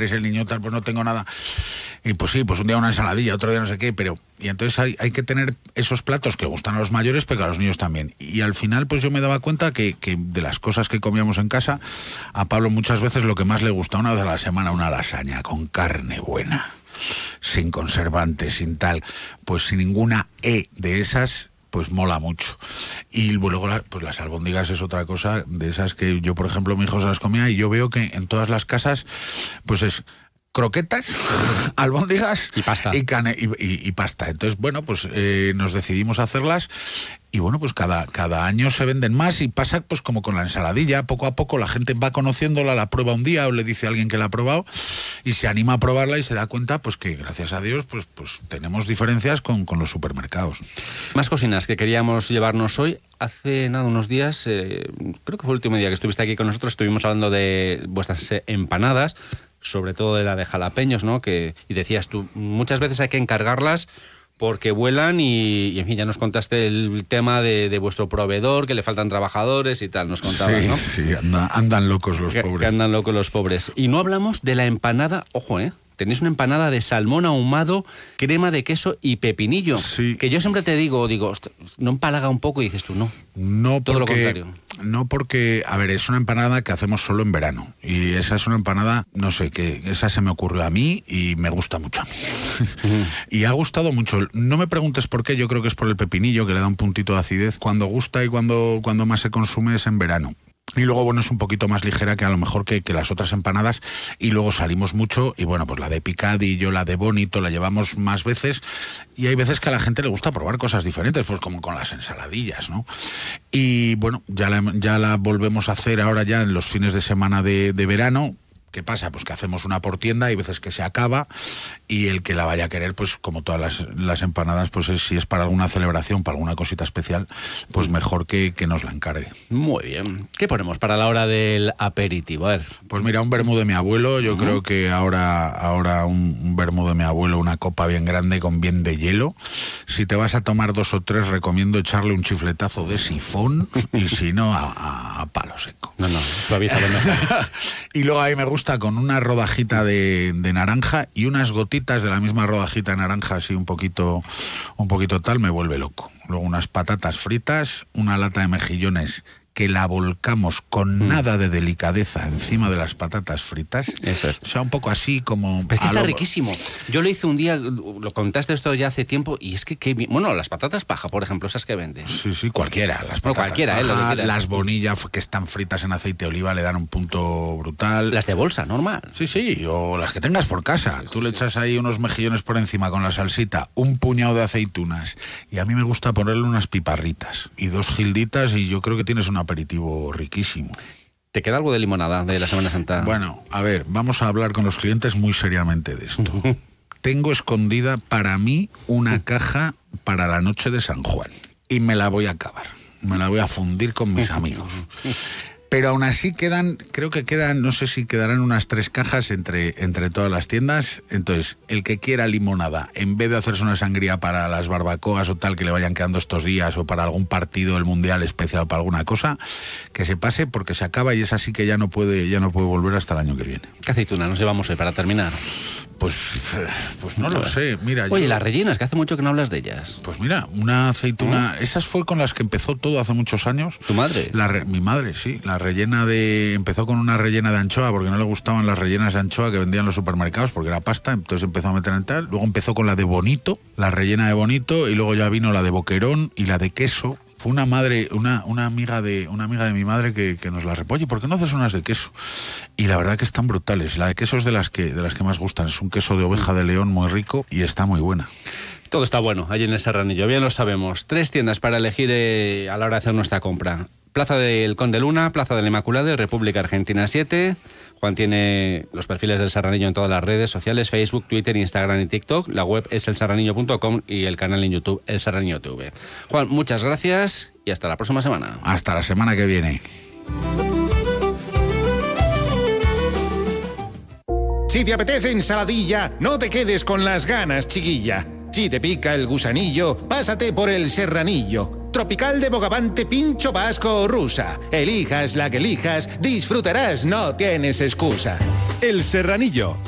postres, el niño tal, pues no tengo nada. Y pues sí, pues un día una ensaladilla, otro día no sé qué, pero... Y entonces hay que tener esos platos que gustan a los mayores, pero a los niños también. Y al final, pues yo me daba cuenta que de las cosas que comíamos en casa, a Pablo muchas veces lo que más le gusta, una vez a la semana, una lasaña con carne buena, sin conservantes, sin tal, pues sin ninguna de esas, pues mola mucho. Y luego pues las albóndigas es otra cosa de esas que yo, por ejemplo, mi hijo se las comía, y yo veo que en todas las casas pues es croquetas, albóndigas y pasta. Y pasta. Entonces, bueno, pues nos decidimos a hacerlas, y bueno, pues cada año se venden más, y pasa pues como con la ensaladilla, poco a poco la gente va conociéndola, la prueba un día o le dice a alguien que la ha probado y se anima a probarla y se da cuenta pues que gracias a Dios pues tenemos diferencias con los supermercados. Más cocinas que queríamos llevarnos hoy. Hace nada, unos días, creo que fue el último día que estuviste aquí con nosotros, estuvimos hablando de vuestras empanadas, sobre todo de la de jalapeños, ¿no? Y decías tú, muchas veces hay que encargarlas porque vuelan y en fin, ya nos contaste el tema de vuestro proveedor, que le faltan trabajadores y tal, nos contabas, sí, ¿no? Sí, andan locos los pobres. Que andan locos los pobres. Y no hablamos de la empanada, ojo, tenéis una empanada de salmón ahumado, crema de queso y pepinillo. Sí. Que yo siempre te digo, ¿no empalaga un poco? Y dices tú, no. No, todo lo contrario. No, porque, a ver, es una empanada que hacemos solo en verano. Y esa es una empanada, no sé, que esa se me ocurrió a mí y me gusta mucho a mí. Y ha gustado mucho. No me preguntes por qué, yo creo que es por el pepinillo, que le da un puntito de acidez. Cuando gusta y cuando más se consume es en verano. Y luego, bueno, es un poquito más ligera que a lo mejor que las otras empanadas, y luego salimos mucho, y bueno, pues la de picadillo, la de bonito, la llevamos más veces, y hay veces que a la gente le gusta probar cosas diferentes, pues como con las ensaladillas, ¿no? Y bueno, ya la volvemos a hacer ahora ya en los fines de semana de verano. ¿Qué pasa? Pues que hacemos una por tienda, hay veces que se acaba, y el que la vaya a querer, pues como todas las empanadas, pues si es para alguna celebración, para alguna cosita especial, pues mejor que nos la encargue. Muy bien. ¿Qué ponemos para la hora del aperitivo? A ver. Pues mira, un vermú de mi abuelo, yo creo que ahora un vermú de mi abuelo, una copa bien grande con bien de hielo. Si te vas a tomar 2 o 3, recomiendo echarle un chifletazo de sifón, y si no, a palo seco. No, suavízalo mejor. Y luego a mí me gusta con una rodajita de naranja y unas gotitas de la misma rodajita de naranja, así un poquito tal, me vuelve loco. Luego unas patatas fritas, una lata de mejillones que la volcamos con nada de delicadeza encima de las patatas fritas. Eso es. O sea, un poco así como... Pero es que está riquísimo. Yo lo hice un día, lo contaste esto ya hace tiempo, y es que qué bien. Bueno, las patatas paja, por ejemplo, esas que vendes. Sí, cualquiera. Las patatas cualquiera, paja, lo que quieras. Las bonillas que están fritas en aceite de oliva le dan un punto brutal. Las de bolsa, normal. Sí, o las que tengas por casa. Tú le echas ahí unos mejillones por encima con la salsita, un puñado de aceitunas, y a mí me gusta ponerle unas piparritas y 2 gilditas, y yo creo que tienes un aperitivo riquísimo. ¿Te queda algo de limonada de la Semana Santa? Bueno, a ver, vamos a hablar con los clientes muy seriamente de esto. Tengo escondida para mí una caja para la noche de San Juan, y me la voy a acabar. Me la voy a fundir con mis amigos. Pero aún así creo que quedan, no sé si quedarán unas 3 cajas entre todas las tiendas. Entonces, el que quiera limonada, en vez de hacerse una sangría para las barbacoas o tal que le vayan quedando estos días, o para algún partido del Mundial especial, para alguna cosa, que se pase, porque se acaba, y es así que ya no puede volver hasta el año que viene. ¿Qué aceituna nos llevamos hoy para terminar? Pues no lo sé, mira. Oye, las rellenas, que hace mucho que no hablas de ellas. Pues mira, una aceituna... Esas fue con las que empezó todo hace muchos años. ¿Tu madre? Mi madre, sí. Empezó con una rellena de anchoa, porque no le gustaban las rellenas de anchoa que vendían en los supermercados, porque era pasta, entonces empezó a meter en tal. Luego empezó con la de bonito, la rellena de bonito, y luego ya vino la de boquerón y la de queso. Fue una amiga de mi madre que nos la repone. ¿Por qué no haces unas de queso? Y la verdad que están brutales. La de queso es de las que más gustan. Es un queso de oveja de León muy rico y está muy buena. Todo está bueno allí en el Serranillo, bien lo sabemos. 3 tiendas para elegir a la hora de hacer nuestra compra. Plaza del Conde Luna, Plaza de la Inmaculada y República Argentina 7. Juan tiene los perfiles del Serranillo en todas las redes sociales, Facebook, Twitter, Instagram y TikTok. La web es elserranillo.com y el canal en YouTube, El Serranillo TV. Juan, muchas gracias y hasta la próxima semana. Hasta la semana que viene. Si te apetece ensaladilla, no te quedes con las ganas, chiquilla. Si te pica el gusanillo, pásate por el Serranillo. Tropical de bogavante, pincho vasco o rusa. Elijas la que elijas, disfrutarás, no tienes excusa. El Serranillo.